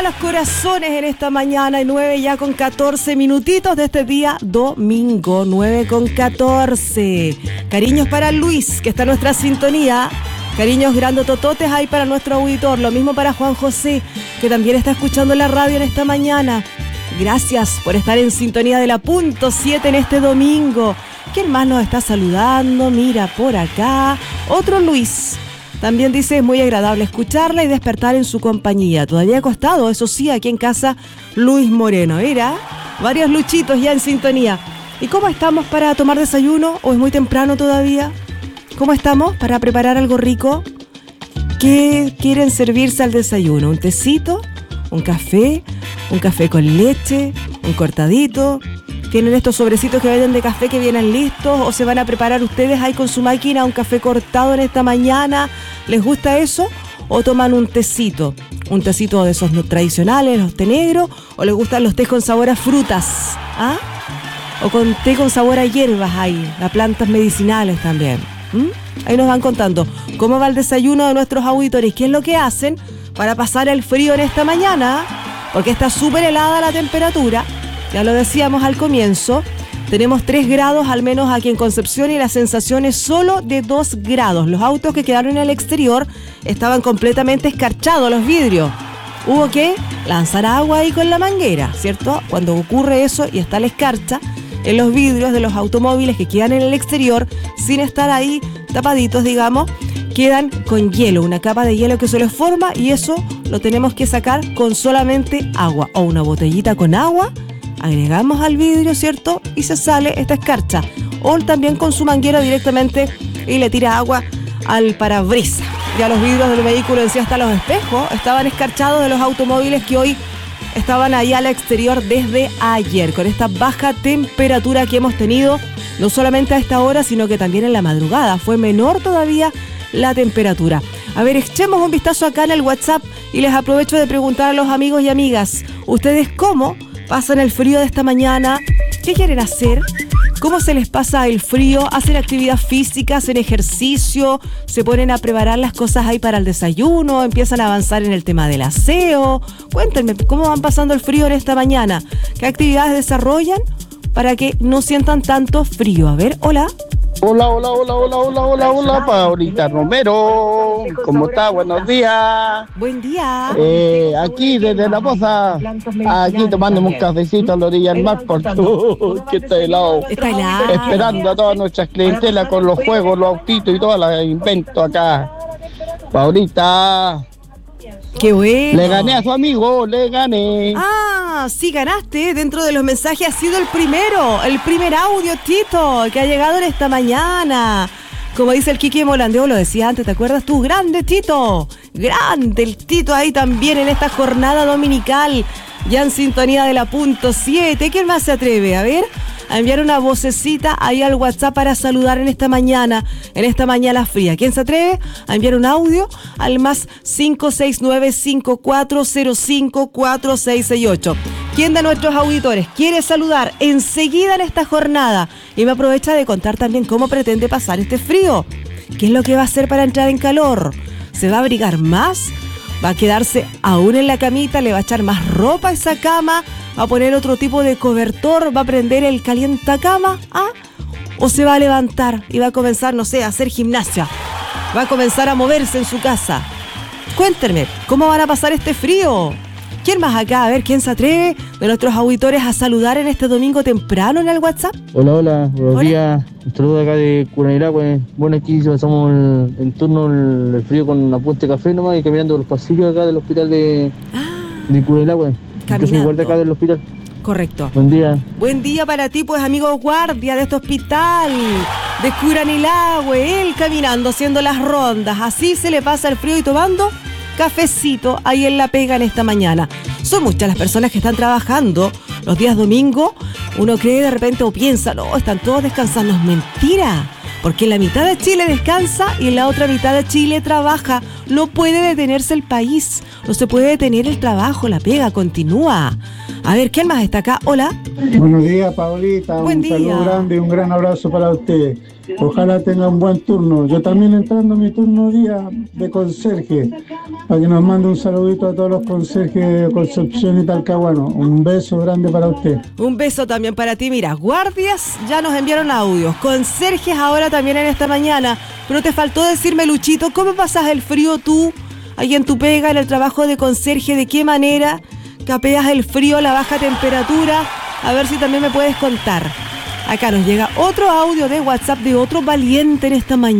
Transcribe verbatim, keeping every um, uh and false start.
los corazones en esta mañana, nueve ya con catorce minutitos de este día domingo, nueve con catorce. Cariños para Luis, que está en nuestra sintonía. Cariños grandotototes ahí para nuestro auditor. Lo mismo para Juan José, que también está escuchando la radio en esta mañana. Gracias por estar en sintonía de la punto siete en este domingo. ¿Quién más nos está saludando? Mira, por acá. Otro Luis. También dice, es muy agradable escucharla y despertar en su compañía. Todavía acostado, eso sí, aquí en casa, Luis Moreno. Mira, varios luchitos ya en sintonía. ¿Y cómo estamos para tomar desayuno? ¿O es muy temprano todavía? ¿Cómo estamos para preparar algo rico? ¿Qué quieren servirse al desayuno? ¿Un tecito? ¿Un café? ¿Un café con leche? ¿Un cortadito? ¿Tienen estos sobrecitos que venden de café que vienen listos? ¿O se van a preparar ustedes ahí con su máquina un café cortado en esta mañana? ¿Les gusta eso? ¿O toman un tecito? ¿Un tecito de esos tradicionales, los té negros? ¿O les gustan los tés con sabor a frutas? ¿Ah? ¿O con té con sabor a hierbas ahí? A plantas medicinales también. ¿Mm? Ahí nos van contando cómo va el desayuno de nuestros auditores. ¿Qué es lo que hacen para pasar el frío en esta mañana? Porque está súper helada la temperatura. Ya lo decíamos al comienzo, tenemos tres grados al menos aquí en Concepción y la sensación es solo de dos grados. Los autos que quedaron en el exterior estaban completamente escarchados los vidrios. Hubo que lanzar agua ahí con la manguera, ¿cierto? Cuando ocurre eso y está la escarcha en los vidrios de los automóviles que quedan en el exterior, sin estar ahí tapaditos, digamos, quedan con hielo, una capa de hielo que se les forma y eso lo tenemos que sacar con solamente agua o una botellita con agua. Agregamos al vidrio, ¿cierto? Y se sale esta escarcha. O también con su manguera directamente y le tira agua al parabrisas. Ya los vidrios del vehículo en sí, hasta los espejos, estaban escarchados de los automóviles que hoy estaban ahí al exterior desde ayer. Con esta baja temperatura que hemos tenido, no solamente a esta hora, sino que también en la madrugada. Fue menor todavía la temperatura. A ver, echemos un vistazo acá en el WhatsApp y les aprovecho de preguntar a los amigos y amigas, ¿ustedes cómo pasan el frío de esta mañana? ¿Qué quieren hacer? ¿Cómo se les pasa el frío? ¿Hacen actividad física? ¿Hacen ejercicio? ¿Se ponen a preparar las cosas ahí para el desayuno? ¿Empiezan a avanzar en el tema del aseo? Cuéntenme, ¿cómo van pasando el frío en esta mañana? ¿Qué actividades desarrollan para que no sientan tanto frío? A ver, hola. Hola, hola, hola, hola, hola, hola, hola, Paulita Romero. ¿Cómo está? Buenos días. Buen día. Eh, aquí desde La Poza, aquí tomándome un cafecito a la orilla del mar, por tu, que está helado. Está helado. Esperando a todas nuestras clientelas con los juegos, los autitos y todos los inventos acá. Paulita. ¡Qué bueno! Le gané a su amigo, le gané. Ah, sí ganaste. Dentro de los mensajes ha sido el primero, el primer audio, Tito, que ha llegado en esta mañana. Como dice el Kiki Molandeo, lo decía antes, ¿te acuerdas tú? ¡Grande, Tito! ¡Grande el Tito ahí también en esta jornada dominical! Ya en sintonía de la punto siete. ¿Quién más se atreve? A ver, a enviar una vocecita ahí al WhatsApp para saludar en esta mañana, en esta mañana fría. ¿Quién se atreve a enviar un audio al más cinco seis nueve, cinco cuatro cero cinco, cuatro seis seis ocho? ¿Quién de nuestros auditores quiere saludar enseguida en esta jornada? Y me aprovecha de contar también cómo pretende pasar este frío. ¿Qué es lo que va a hacer para entrar en calor? ¿Se va a abrigar más? ¿Va a quedarse aún en la camita? ¿Le va a echar más ropa a esa cama? ¿Va a poner otro tipo de cobertor? ¿Va a prender el calientacama? ¿Ah? ¿O se va a levantar y va a comenzar, no sé, a hacer gimnasia? ¿Va a comenzar a moverse en su casa? Cuéntenme, ¿cómo van a pasar este frío? ¿Quién más acá? A ver, ¿quién se atreve de nuestros auditores a saludar en este domingo temprano en el WhatsApp? Hola, hola, buenos Hola. días. Un saludo acá de Curanilagüe. Bueno, aquí pasamos el, en turno el, el frío con una puesta de café nomás y caminando por los pasillos acá del hospital de, Ah, de Curanilagüe. Yo soy guardia acá del hospital. correcto. Buen día. Buen día para ti, pues, amigo guardia de este hospital de Curanilagüe. Él caminando, haciendo las rondas. Así se le pasa el frío y tomando cafecito ahí en la pega en esta mañana. Son muchas las personas que están trabajando los días domingo. Uno cree de repente o piensa, no, están todos descansando. Es mentira, porque la mitad de Chile descansa y la otra mitad de Chile trabaja. No puede detenerse el país, no se puede detener el trabajo, la pega continúa. A ver, ¿quién más está acá? Hola. Buenos días, Paulita. Buen un día. saludo grande y un gran abrazo para usted. Ojalá tenga un buen turno. Yo también entrando a mi turno día de conserje, para que nos mande un saludito a todos los conserjes de Concepción y Talcahuano. Un beso grande para usted. Un beso también para ti. Mira, guardias ya nos enviaron audios, conserjes ahora también en esta mañana, pero te faltó decirme, Luchito, ¿cómo pasas el frío tú ahí en tu pega, en el trabajo de conserje? ¿De qué manera capeas el frío, la baja temperatura? A ver si también me puedes contar. Acá nos llega otro audio de WhatsApp de otro valiente en esta mañana.